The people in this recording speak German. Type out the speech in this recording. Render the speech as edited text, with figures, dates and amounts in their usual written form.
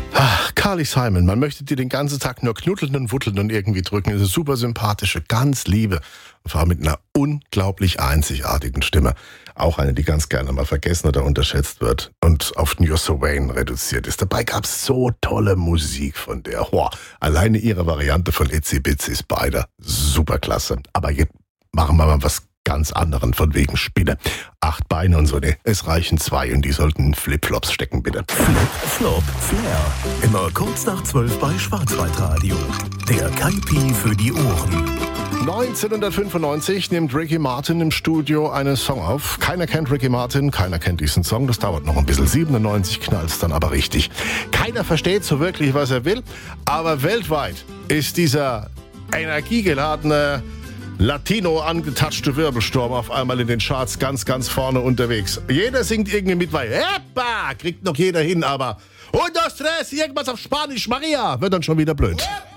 Carly Simon, man möchte dir den ganzen Tag nur knuddeln und wutteln und irgendwie drücken. Ist eine super sympathische, ganz liebe und vor allem mit einer unglaublich einzigartigen Stimme. Auch eine, die ganz gerne mal vergessen oder unterschätzt wird und auf You're So Vain reduziert ist. Dabei gab es so tolle Musik von der. Alleine ihre Variante von Itsy Bitsy ist beide superklasse. Aber jetzt machen wir mal was ganz anderen, von wegen Spinne. 8 Beine und so, ne? Es reichen 2 und die sollten Flipflops stecken, bitte. Flop, Flair. Immer kurz nach 12 bei Schwarzwaldradio. Der Kaipi für die Ohren. 1995 nimmt Ricky Martin im Studio einen Song auf. Keiner kennt Ricky Martin, keiner kennt diesen Song. Das dauert noch ein bisschen. 97 knallt's dann aber richtig. Keiner versteht so wirklich, was er will. Aber weltweit ist dieser energiegeladene Latino angetatschte Wirbelsturm auf einmal in den Charts ganz, ganz vorne unterwegs. Jeder singt irgendwie mit, weil kriegt noch jeder hin, aber und das Stress, irgendwas auf Spanisch, Maria, wird dann schon wieder blöd.